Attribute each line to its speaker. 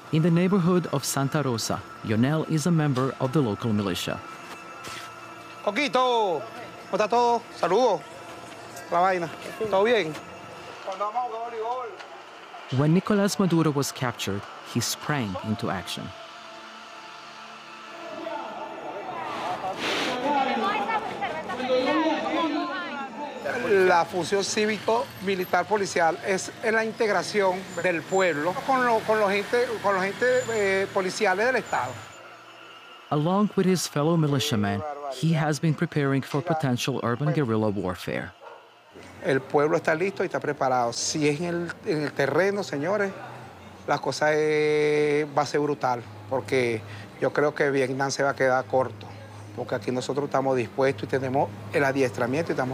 Speaker 1: In the neighborhood of Santa Rosa, Yonel is a member of the local militia.
Speaker 2: Coquito, ¿cómo está todo? Saludos. La vaina. ¿Todo bien? Cuando vamos a jugar voleibol.
Speaker 1: When Nicolas Maduro was captured, he sprang into action.
Speaker 2: La función cívico-militar policial es en la integración del pueblo con los agentes policiales del Estado.
Speaker 1: Along with his fellow militiamen, he has been preparing for potential urban guerrilla warfare.
Speaker 2: El pueblo está listo y está preparado. Si es en el terreno, señores, la cosa va a ser brutal, porque yo creo que Vietnam se va a quedar corto, porque aquí nosotros estamos dispuestos y tenemos el adiestramiento y estamos